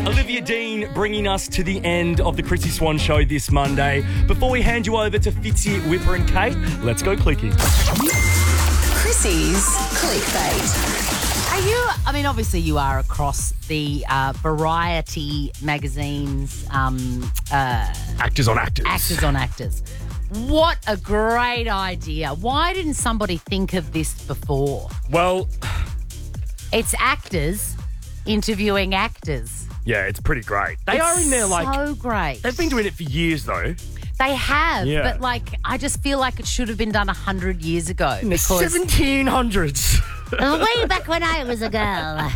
Olivia Dean bringing us to the end of the Chrissy Swan Show this Monday. Before we hand you over to Fitzy, Whipper and Kate, let's go clicking. Chrissy's Clickbait. Obviously you are across the Variety magazine's Actors on Actors. Actors on Actors. What a great idea. Why didn't somebody think of this before? Well, It's actors interviewing actors. yeah, it's pretty great. They are in there so great. They've been doing it for years though. They have, Yeah. but I just feel like it should have been done 100 years ago. In the 1700s. Way back when I was a girl.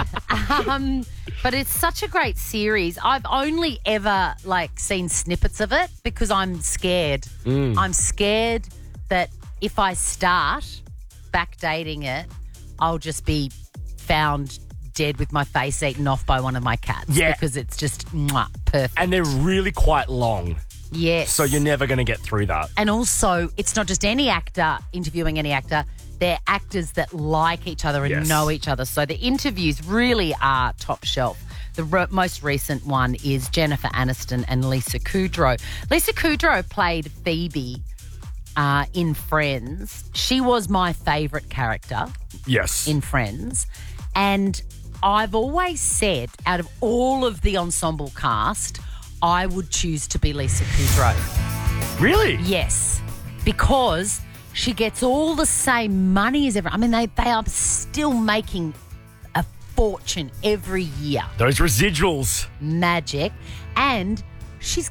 But it's such a great series. I've only ever seen snippets of it because I'm scared. I'm scared that if I start backdating it, I'll just be found dead with my face eaten off by one of my cats. Yeah. Because it's just perfect. And they're really quite long. Yes. So you're never going to get through that. And also, it's not just any actor interviewing any actor. They're actors that like each other and Yes. know each other. So the interviews really are top shelf. The most recent one is Jennifer Aniston and Lisa Kudrow. Lisa Kudrow played Phoebe in Friends. She was my favourite character Yes. in Friends. And I've always said, out of all of the ensemble cast, I would choose to be Lisa Kudrow. Really? Yes, because she gets all the same money as everyone. They are still making a fortune every year. Those residuals. Magic. And she's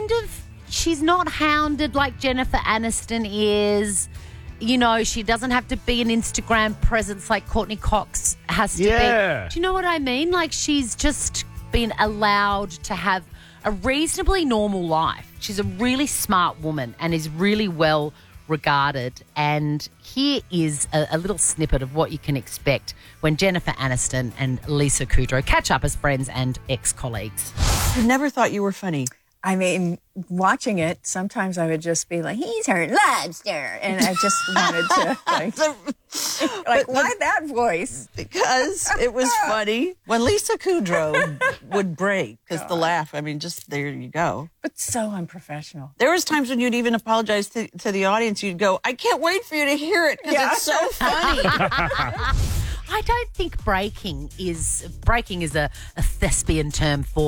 not hounded like Jennifer Aniston is. You know, she doesn't have to be an Instagram presence like Courtney Cox has to Yeah. be. Do you know what I mean? She's just been allowed to have a reasonably normal life. She's a really smart woman and is really well regarded. And here is a little snippet of what you can expect when Jennifer Aniston and Lisa Kudrow catch up as friends and ex-colleagues. I never thought you were funny. Watching it, sometimes I would just be like, he's her lobster. And I just wanted to, why that voice? Because it was funny. When Lisa Kudrow would break, because the laugh, just there you go. But so unprofessional. There was times when you'd even apologize to the audience. You'd go, I can't wait for you to hear it because it's so funny. I don't think breaking is a thespian term for